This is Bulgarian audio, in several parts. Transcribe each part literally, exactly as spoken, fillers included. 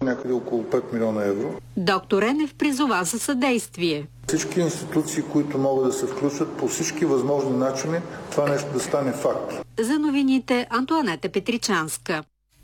някъде около пет милиона евро. Доктор Енев призова за съдействие. Всички институции, които могат да се включат по всички възможни начини, това нещо да стане факт. За новините Антоанета Петричанска.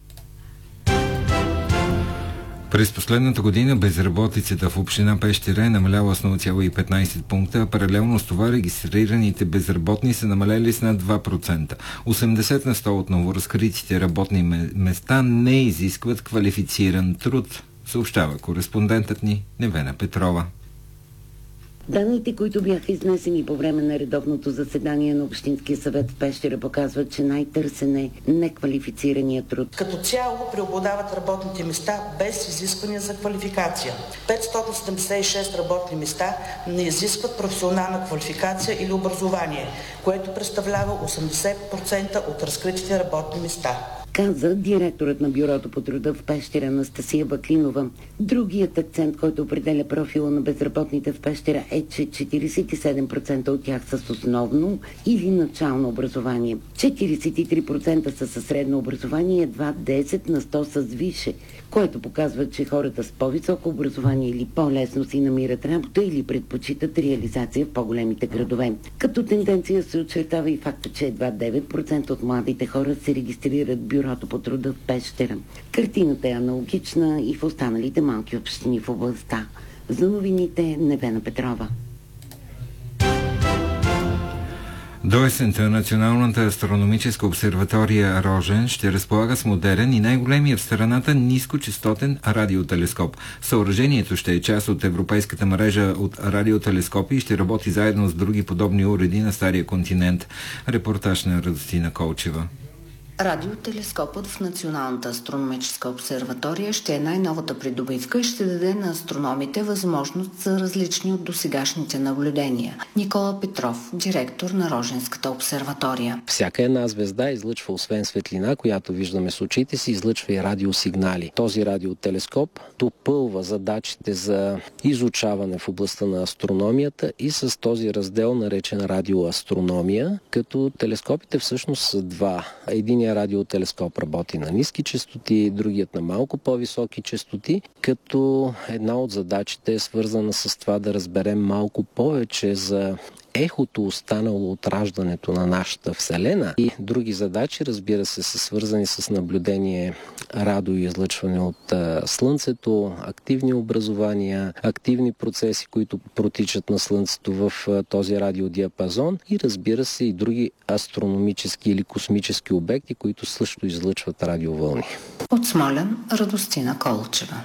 През последната година безработицата в община Пещера е намаляла с нула цяло и петнайсет пункта, а паралелно с това регистрираните безработни са намалели с над два процента. осемдесет на сто от новоразкритите работни места не изискват квалифициран труд, съобщава кореспондентът ни Невена Петрова. Данните, които бяха изнесени по време на редовното заседание на Общинския съвет в Пещера, показват, че най-търсен е неквалифицираният труд. Като цяло преобладават работните места без изисквания за квалификация. петстотин седемдесет и шест работни места не изискват професионална квалификация или образование, което представлява осемдесет процента от разкритите работни места, каза директорът на Бюрото по труда в Пещера Анастасия Баклинова. Другият акцент, който определя профила на безработните в Пещера, е, че четирийсет и седем процента от тях са с основно или начално образование. четирийсет и три процента са със средно образование и едва десет на сто с висше, което показва, че хората с по-високо образование или по-лесно си намират работа или предпочитат реализация в по-големите градове. Като тенденция се очертава и факта, че едва девет процента от младите хора се регистрират в Бюрото по труда в Пещера. Картината е аналогична и в останалите малки общини в областта. За новините Невена Петрова. До есента Националната астрономическа обсерватория Рожен ще разполага с модерен и най-големия в страната нискочестотен радиотелескоп. Съоръжението ще е част от европейската мрежа от радиотелескопи и ще работи заедно с други подобни уреди на Стария континент. Репортаж на Радостина Колчева. Радиотелескопът в Националната астрономическа обсерватория ще е най-новата придобивка и ще даде на астрономите възможност за различни от досегашните наблюдения. Никола Петров, директор на Роженската обсерватория. Всяка една звезда излъчва освен светлина, която виждаме с очите си, излъчва и радиосигнали. Този радиотелескоп допълва задачите за изучаване в областта на астрономията и с този раздел, наречен радиоастрономия, като телескопите всъщност са два. Един радиотелескоп работи на ниски честоти, другият на малко по-високи честоти, като една от задачите е свързана с това да разберем малко повече за ехото, останало от раждането на нашата Вселена, и други задачи, разбира се, са свързани с наблюдение радиоизлъчване от а, Слънцето, активни образования, активни процеси, които протичат на Слънцето в а, този радиодиапазон, и разбира се и други астрономически или космически обекти, които също излъчват радиовълни. От Смолян, Радостина Колчева.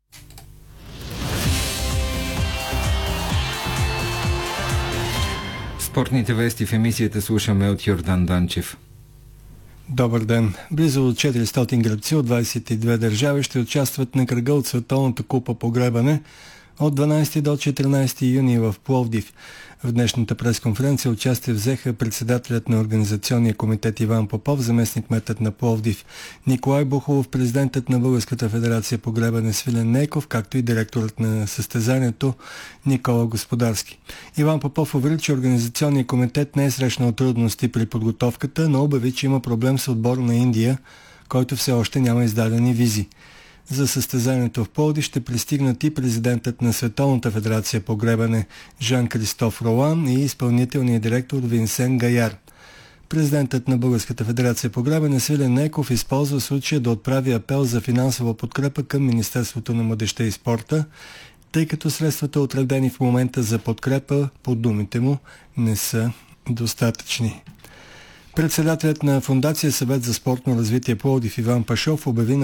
Спортните вести в емисията слушаме от Йордан Данчев. Добър ден! Близо четиристотин гребци от двайсет и две държави ще участват на кръга от Световната купа по гребане от дванайсети до четиринайсети юни в Пловдив. В днешната пресконференция участие взеха председателят на Организационния комитет Иван Попов, заместник-кметът на Пловдив Николай Бухолов, президентът на Българската федерация по гребане Свилен Нейков, както и директорът на състезанието Никола Господарски. Иван Попов увери, че Организационният комитет не е срещнал трудности при подготовката, но обяви, че има проблем с отбор на Индия, който все още няма издадени визи. За състезанието в Пловдив ще пристигнат и президентът на Световната федерация по гребане Жан-Кристоф Ролан и изпълнителният директор Винсен Гаяр. Президентът на Българската федерация по гребане Свилен Нейков използва случая да отправи апел за финансова подкрепа към Министерството на младежта и спорта, тъй като средствата, отредени в момента за подкрепа, по думите му, не са достатъчни. Председателят на Фондация Съвет за спортно развитие Пловдив Иван Пашов обяви